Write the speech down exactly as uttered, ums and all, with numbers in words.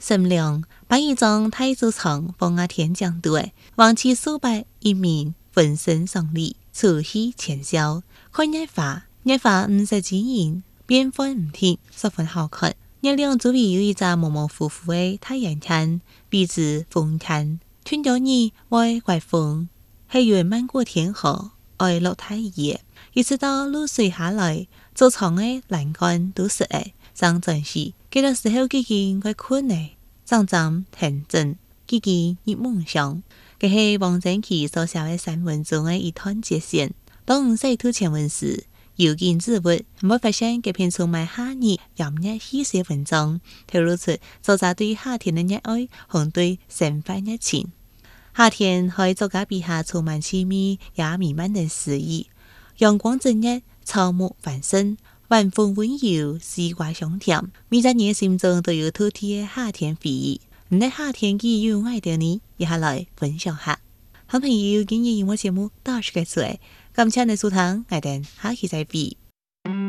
沈良把一张太祖床放在天将对，王其数百一面浑身上力，出气前销。看日花，日花唔识经营，变幻唔停，十分好看。日亮周围有一只模模糊糊的太阳潭，彼此风潭。春秋日外怪风，黑云漫过天河，爱落太夜。一直到露水下来，做床的栏杆都湿的。上阵时，几个时候自己怪困的，常常停阵，自己入梦想。这是王正奇所写的散文中的一段节选。当细读前文时，有见之物，我发现这篇充满夏日炎热气息文章，透露出作者对夏天的热爱和对生活热情。夏天在作家笔下充满凄迷也弥漫的诗意。阳光正热，草木繁盛，晚风温柔，西瓜香甜。每个人心中都有土地的夏天回忆。你在夏天既有爱的你，一下来分享下。好朋友，今日音乐节目到此结束，感谢你收聽，我哋下期再會。